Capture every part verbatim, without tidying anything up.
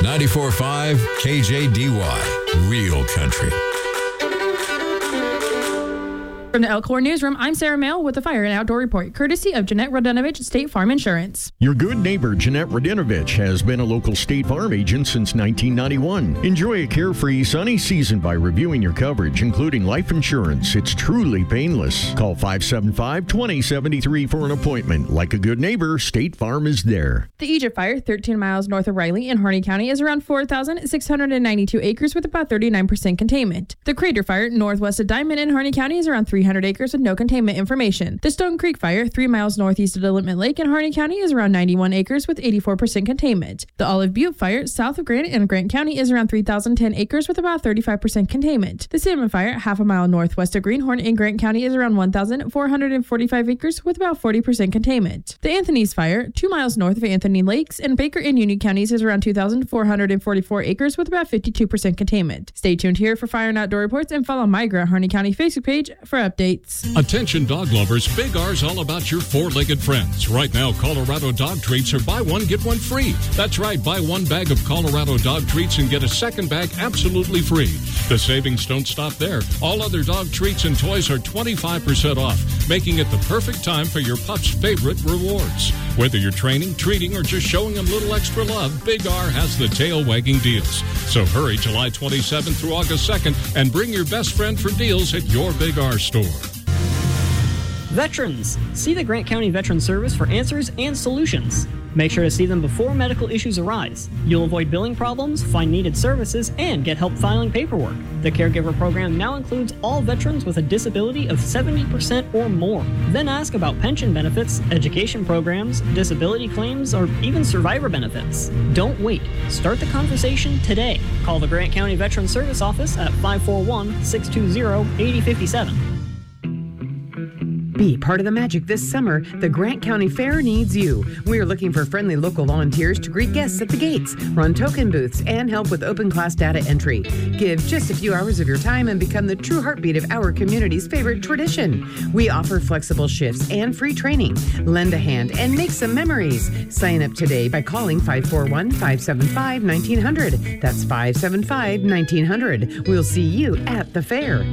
ninety-four point five K J D Y. Real country. From the Elkhorn Newsroom, I'm Sarah Mail with the Fire and Outdoor Report, courtesy of Jeanette Radinovich State Farm Insurance. Your good neighbor, Jeanette Radinovich, has been a local State Farm agent since nineteen ninety-one. Enjoy a carefree, sunny season by reviewing your coverage, including life insurance. It's truly painless. Call five seven five, two zero seven three for an appointment. Like a good neighbor, State Farm is there. The Egypt Fire, thirteen miles north of Riley in Harney County, is around four thousand six hundred ninety-two acres with about thirty-nine percent containment. The Crater Fire, northwest of Diamond in Harney County, is around three hundred acres with no containment information. The Stone Creek Fire, three miles northeast of Development Lake in Harney County, is around ninety-one acres with eighty-four percent containment. The Olive Butte Fire, south of Grant in Grant County, is around three thousand ten acres with about thirty-five percent containment. The Cinnamon Fire, half a mile northwest of Greenhorn in Grant County, is around one thousand four hundred forty-five acres with about forty percent containment. The Anthony's Fire, two miles north of Anthony Lakes in Baker and Union counties, is around two thousand four hundred forty-four acres with about fifty-two percent containment. Stay tuned here for Fire and Outdoor Reports and follow my Grant Harney County Facebook page for updates. Attention dog lovers, Big R's all about your four-legged friends. Right now, Colorado dog treats are buy one, get one free. That's right, buy one bag of Colorado dog treats and get a second bag absolutely free. The savings don't stop there. All other dog treats and toys are twenty-five percent off, making it the perfect time for your pup's favorite rewards. Whether you're training, treating, or just showing them a little extra love, Big R has the tail-wagging deals. So hurry July twenty-seventh through August second and bring your best friend for deals at your Big R store. Veterans. See the Grant County Veteran Service for answers and solutions. Make sure to see them before medical issues arise. You'll avoid billing problems, find needed services, and get help filing paperwork. The Caregiver Program now includes all veterans with a disability of seventy percent or more. Then ask about pension benefits, education programs, disability claims, or even survivor benefits. Don't wait. Start the conversation today. Call the Grant County Veteran Service Office at five four one, six two zero, eight zero five seven. Be part of the magic this summer. The Grant County Fair needs you. We are looking for friendly local volunteers to greet guests at the gates, run token booths, and help with open class data entry. Give just a few hours of your time and become the true heartbeat of our community's favorite tradition. We offer flexible shifts and free training. Lend a hand and make some memories. Sign up today by calling five four one, five seven five, one nine zero zero. That's five seven five, one nine zero zero. We'll see you at the fair.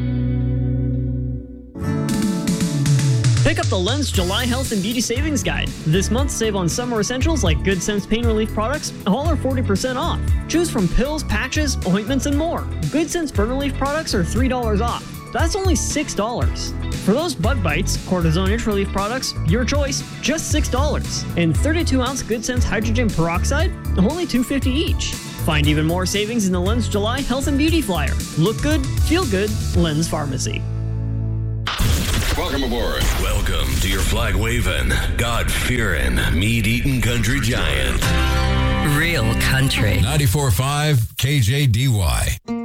Pick up the Lens July Health and Beauty Savings Guide. This month, save on summer essentials like Good Sense Pain Relief products. All are forty percent off. Choose from pills, patches, ointments, and more. Good Sense Burn Relief products are three dollars off. That's only six dollars. For those bug bites, cortisone itch relief products, your choice, just six dollars. And thirty-two ounce Good Sense Hydrogen Peroxide, only two dollars and fifty cents each. Find even more savings in the Lens July Health and Beauty Flyer. Look good, feel good, Lens Pharmacy. Welcome aboard. Welcome to your flag-waving, God-fearing, meat-eating country giant. Real country. ninety-four point five K J D Y.